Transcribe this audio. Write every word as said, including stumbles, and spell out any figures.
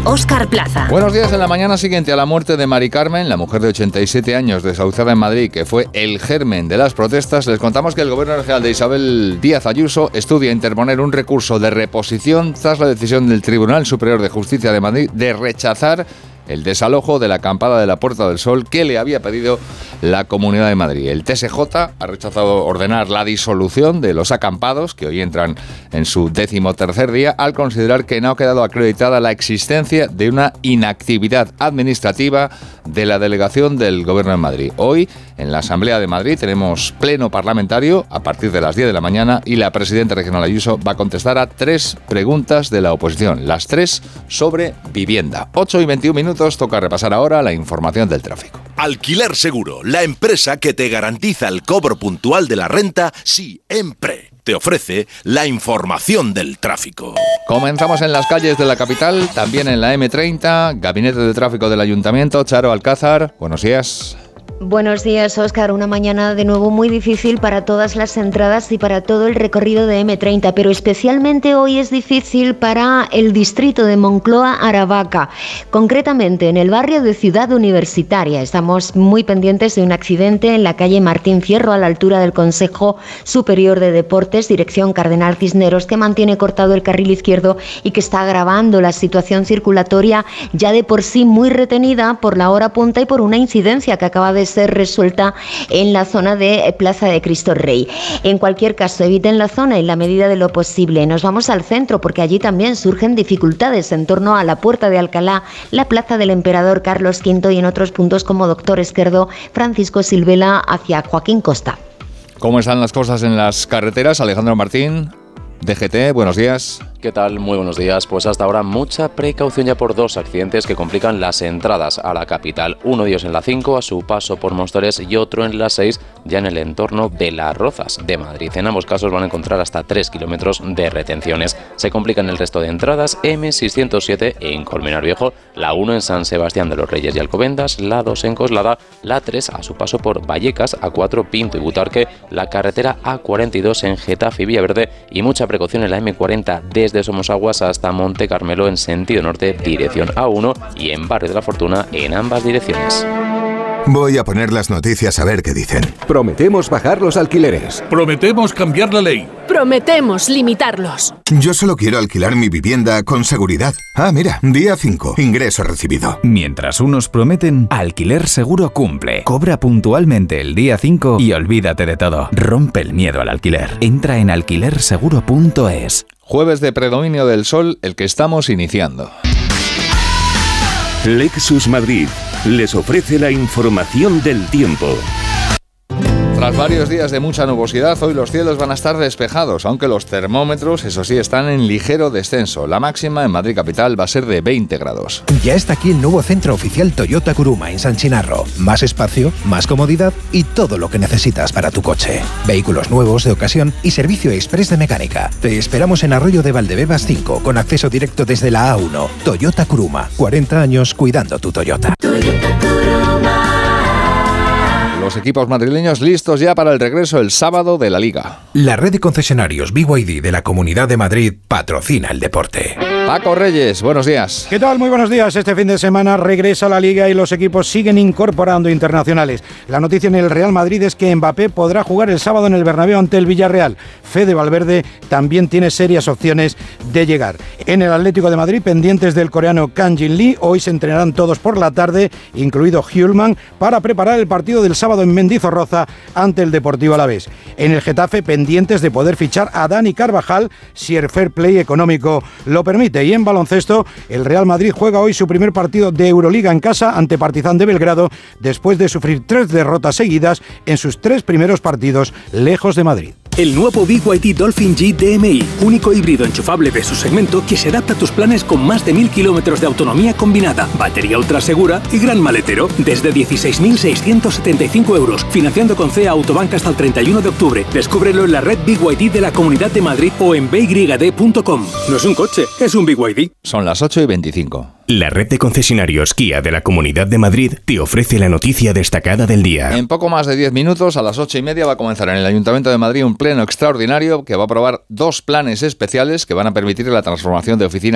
Óscar Plaza. Buenos días. En la mañana siguiente a la muerte de Mari Carmen, la mujer de ochenta y siete años desahuciada en Madrid, que fue el germen de las protestas, les contamos que el Gobierno regional de Isabel Díaz Ayuso estudia interponer un recurso de reposición tras la decisión del Tribunal Superior de Justicia de Madrid de rechazar el desalojo de la acampada de la Puerta del Sol que le había pedido la Comunidad de Madrid. El T S J ha rechazado ordenar la disolución de los acampados, que hoy entran en su decimotercer día, al considerar que no ha quedado acreditada la existencia de una inactividad administrativa de la delegación del Gobierno de Madrid. Hoy, en la Asamblea de Madrid, tenemos pleno parlamentario a partir de las diez de la mañana y la presidenta regional Ayuso va a contestar a tres preguntas de la oposición, las tres sobre vivienda. ocho y veintiún minutos. Toca repasar ahora la información del tráfico. Alquiler Seguro, la empresa que te garantiza el cobro puntual de la renta siempre. Te ofrece la información del tráfico. Comenzamos en las calles de la capital, también en la eme treinta, Gabinete de Tráfico del Ayuntamiento. Charo Alcázar, buenos días. Buenos días, Óscar. Una mañana de nuevo muy difícil para todas las entradas y para todo el recorrido de eme treinta, pero especialmente hoy es difícil para el distrito de Moncloa-Aravaca, concretamente en el barrio de Ciudad Universitaria. Estamos muy pendientes de un accidente en la calle Martín Fierro, a la altura del Consejo Superior de Deportes, dirección Cardenal Cisneros, que mantiene cortado el carril izquierdo y que está agravando la situación circulatoria ya de por sí muy retenida por la hora punta y por una incidencia que acaba de ser resuelta en la zona de Plaza de Cristo Rey. En cualquier caso, eviten la zona en la medida de lo posible. Nos vamos al centro porque allí también surgen dificultades en torno a la Puerta de Alcalá, la Plaza del Emperador Carlos quinto y en otros puntos como Doctor Esquerdo, Francisco Silvela hacia Joaquín Costa. ¿Cómo están las cosas en las carreteras? Alejandro Martín, D G T, buenos días. ¿Qué tal? Muy buenos días. Pues hasta ahora mucha precaución ya por dos accidentes que complican las entradas a la capital. Uno de ellos en la cinco a su paso por Móstoles y otro en la seis ya en el entorno de Las Rozas de Madrid. En ambos casos van a encontrar hasta tres kilómetros de retenciones. Se complican el resto de entradas eme seiscientos siete en Colmenar Viejo, la uno en San Sebastián de los Reyes y Alcobendas, la dos en Coslada, la tres a su paso por Vallecas, a cuatro Pinto y Butarque, la carretera a cuarenta y dos en Getafe y Villaverde y mucha precaución en la eme cuarenta desde Desde Somosaguas hasta Monte Carmelo en sentido norte, dirección a uno y en Barrio de la Fortuna en ambas direcciones. Voy a poner las noticias a ver qué dicen. Prometemos bajar los alquileres. Prometemos cambiar la ley. Prometemos limitarlos. Yo solo quiero alquilar mi vivienda con seguridad. Ah, mira, día cinco, ingreso recibido. Mientras unos prometen, Alquiler Seguro cumple. Cobra puntualmente el día cinco y olvídate de todo. Rompe el miedo al alquiler. Entra en alquiler seguro punto es. Jueves de predominio del sol, el que estamos iniciando. Lexus Madrid les ofrece la información del tiempo. Tras varios días de mucha nubosidad, hoy los cielos van a estar despejados, aunque los termómetros, eso sí, están en ligero descenso. La máxima en Madrid capital va a ser de veinte grados. Ya está aquí el nuevo centro oficial Toyota Kuruma en San Chinarro. Más espacio, más comodidad y todo lo que necesitas para tu coche. Vehículos nuevos, de ocasión y servicio express de mecánica. Te esperamos en Arroyo de Valdebebas cinco, con acceso directo desde la A uno. Toyota Kuruma, cuarenta años cuidando tu Toyota. Toyota Kuruma. Los equipos madrileños listos ya para el regreso el sábado de la Liga. La red de concesionarios B Y D de la Comunidad de Madrid patrocina el deporte. Paco Reyes, buenos días. ¿Qué tal? Muy buenos días. Este fin de semana regresa la Liga y los equipos siguen incorporando internacionales. La noticia en el Real Madrid es que Mbappé podrá jugar el sábado en el Bernabéu ante el Villarreal. Fede Valverde también tiene serias opciones de llegar. En el Atlético de Madrid, pendientes del coreano Kang Jin Lee, hoy se entrenarán todos por la tarde, incluido Hjulman, para preparar el partido del sábado en Mendizorroza ante el Deportivo Alavés. En el Getafe, pendientes de poder fichar a Dani Carvajal si el fair play económico lo permite. Y en baloncesto, el Real Madrid juega hoy su primer partido de Euroliga en casa ante Partizan de Belgrado, después de sufrir tres derrotas seguidas en sus tres primeros partidos lejos de Madrid. El nuevo B Y D Dolphin G D M I, único híbrido enchufable de su segmento que se adapta a tus planes con más de mil kilómetros de autonomía combinada, batería ultra segura y gran maletero, desde dieciséis mil seiscientos setenta y cinco euros, financiando con C E A Autobank hasta el treinta y uno de octubre. Descúbrelo en la red B Y D de la Comunidad de Madrid o en b y d punto com. No es un coche, es un B Y D. Son las ocho y veinticinco. La red de concesionarios Kia de la Comunidad de Madrid te ofrece la noticia destacada del día. En poco más de diez minutos, a las ocho y media, va a comenzar en el Ayuntamiento de Madrid un pleno extraordinario que va a aprobar dos planes especiales que van a permitir la transformación de oficinas